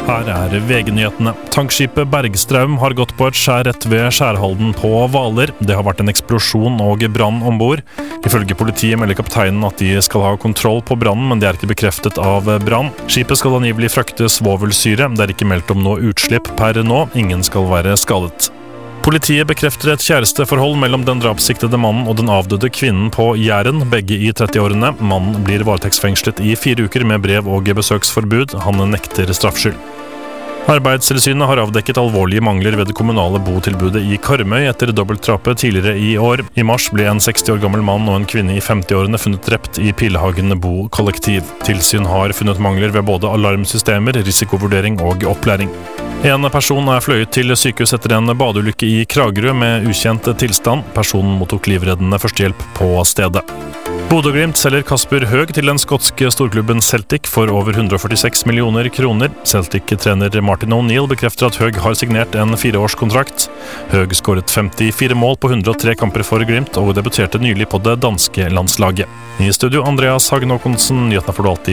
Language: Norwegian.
Her VG-nyhetene. Tankskipet Bergstraum har gått på et skjær rett ved Skjærhalden på Hvaler. Det har vært en eksplosjon og brann ombord. Ifølge politiet melder kapteinen at de skal ha kontroll på brannen, men det er ikke bekreftet av brann. Skipet skal angivelig frakte svovelsyre. Det er ikke meldt om noe utslipp per nå. Ingen skal være skadet. Politiet bekrefter et kjæresteforhold mellom den drapssiktede mannen og den avdøde kvinnen på Jæren, begge i 30-årene. Mannen blir varetektsfengslet i 4 uker med brev- og besøksforbud. Han nekter straffskyld. Arbeidstilsynet har avdekket alvorlige mangler ved det kommunale botilbudet i Karmøy etter dobbeltdrapet tidligere i år. I mars ble en 60 år gammel mann og en kvinne i 50-årene funnet drept i Pillehagen bokollektiv. Tilsyn har funnet mangler ved både alarmsystemer, risikovurdering og opplæring. En person er fløyet til sykehus etter en badeulykke i Kragerø med ukjent tilstand. Personen mottok livreddende førstehjelp på stedet. Bodø/Glimt selger Kasper Høeg til den skotske storklubben Celtic for over 146 millioner kroner. Celtic-trener Martin O'Neill bekrefter at Høeg har signert en 4-årskontrakt. Høeg skåret 54 mål på 103 kamper for Glimt og debuterte nylig på det danske landslaget. I studio Andreas Hagen Håkonsen, nyhetene får du alltid